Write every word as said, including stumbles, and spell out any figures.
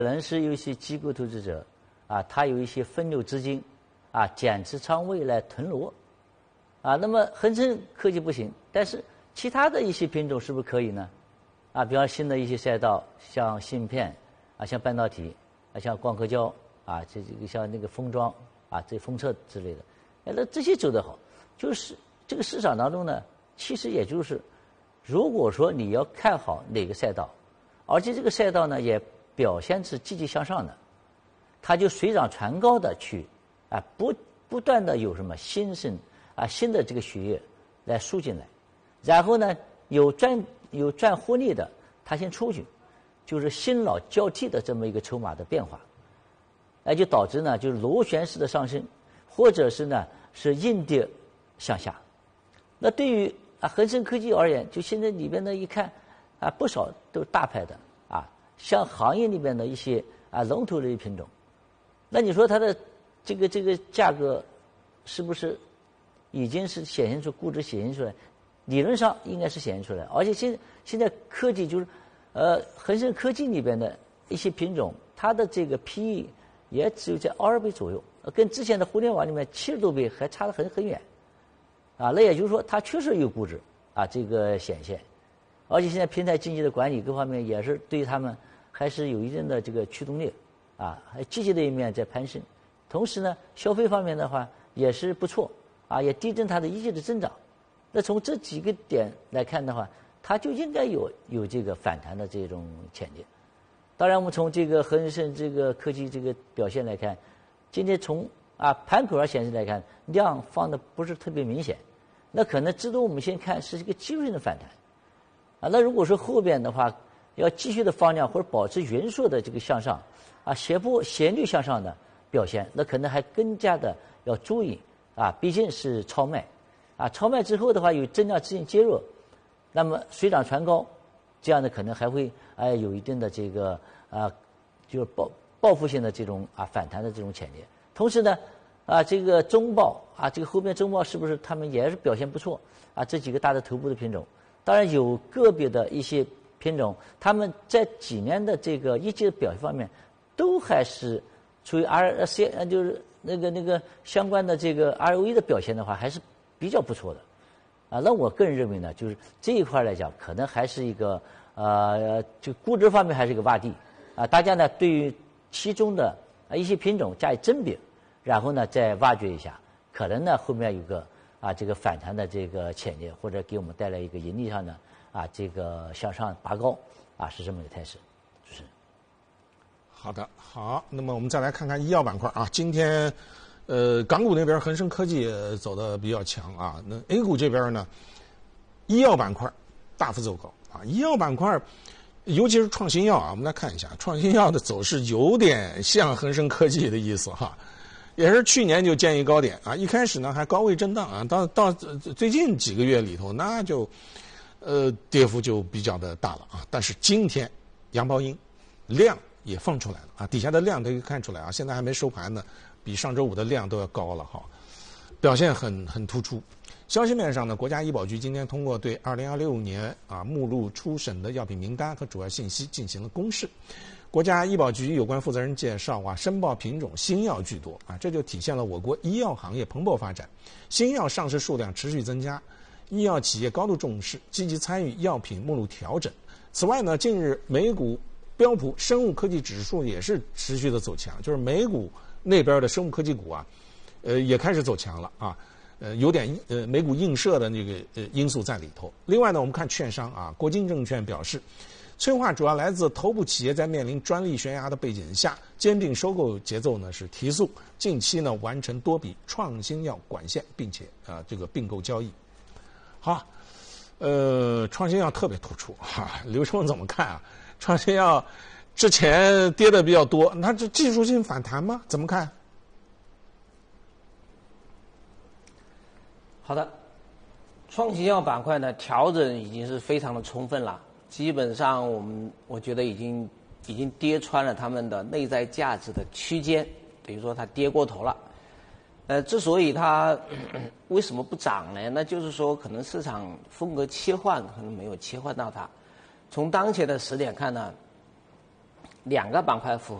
可能是有一些机构投资者啊，他有一些分流资金啊，减持仓位来囤挪啊。那么恒生科技不行，但是其他的一些品种是不是可以呢？啊，比方新的一些赛道，像芯片啊，像半导体啊，像光刻胶啊，这这个像那个封装啊，这封测之类的，哎，那这些走得好，就是这个市场当中呢，其实也就是，如果说你要看好哪个赛道，而且这个赛道呢也表现是积极向上的，它就水涨船高的去啊，不不断的有什么新生啊新的这个血液来输进来，然后呢有赚有赚获利的，他先出去，就是新老交替的这么一个筹码的变化，那就导致呢就是螺旋式的上升，或者是呢是阴跌向下。那对于啊恒生科技而言，就现在里边呢一看啊不少都是大牌的啊，像行业里边的一些啊龙头类品种，那你说它的这个这个价格是不是已经是显现出估值显现出来？理论上应该是显现出来，而且现现在科技就是呃恒生科技里边的一些品种，它的这个 P E 也只有在二十倍左右，跟之前的互联网里面七十多倍还差得很很远啊。那也就是说它确实有估值啊这个显现，而且现在平台经济的管理各方面也是对他们还是有一定的这个驱动力啊，还积极的一面在攀升。同时呢，消费方面的话也是不错啊，也递增它的一季的增长。那从这几个点来看的话，它就应该有有这个反弹的这种潜力。当然，我们从这个恒生这个科技这个表现来看，今天从啊盘口上显示来看，量放的不是特别明显，那可能值得我们先看是一个技术性的反弹啊。那如果说后边的话要继续的放量或者保持匀速的这个向上啊斜波斜率向上的表现，那可能还更加的要注意啊，毕竟是超卖。啊，超卖之后的话，有增量资金介入，那么水涨船高，这样的可能还会哎、呃、有一定的这个啊，就是报报复性的这种啊反弹的这种潜力。同时呢，啊这个中报啊这个后边中报是不是他们也是表现不错啊？这几个大的头部的品种，当然有个别的一些品种，他们在几年的这个一季的表现方面，都还是处于 R C 呃就是那个那个相关的这个 R O E 的表现的话，还是比较不错的，啊，那我个人认为呢，就是这一块来讲，可能还是一个呃，就估值方面还是一个洼地，啊，大家呢对于其中的啊一些品种加以甄别，然后呢再挖掘一下，可能呢后面有个啊这个反弹的这个潜力，或者给我们带来一个盈利上的啊这个向上拔高，啊是这么一个态势，主持人。 好的，好，那么我们再来看看医药板块啊，今天。呃，港股那边恒生科技走得比较强啊，那 A 股这边呢，医药板块大幅走高啊，医药板块，尤其是创新药啊，我们来看一下创新药的走势有点像恒生科技的意思哈，也是去年就见一高点啊，一开始呢还高位震荡啊，到到最近几个月里头那就，呃，跌幅就比较的大了啊，但是今天阳包阴量也放出来了啊，底下的量都可以看出来啊，现在还没收盘呢。比上周五的量都要高了哈，表现很很突出。消息面上呢，国家医保局今天通过对二零二六年啊目录初审的药品名单和主要信息进行了公示。国家医保局有关负责人介绍啊，申报品种新药居多啊，这就体现了我国医药行业蓬勃发展，新药上市数量持续增加，医药企业高度重视，积极参与药品目录调整。此外呢，近日美股标普生物科技指数也是持续的走强，就是美股那边的生物科技股啊，呃，也开始走强了啊，呃，有点呃美股映射的那个呃因素在里头。另外呢，我们看券商啊，国金证券表示，催化主要来自头部企业在面临专利悬崖的背景下，兼并收购节奏呢是提速，近期呢完成多笔创新药管线，并且啊这个并购交易。好，呃，创新药特别突出哈、啊，刘冲怎么看啊？创新药之前跌的比较多，它这技术性反弹吗？怎么看？ 好的，创新药板块呢调整已经是非常的充分了，基本上我们我觉得已经已经跌穿了他们的内在价值的区间，比如说它跌过头了。呃，之所以它、呃、为什么不涨呢？那就是说可能市场风格切换可能没有切换到它。从当前的时点看呢， 两个板块符合。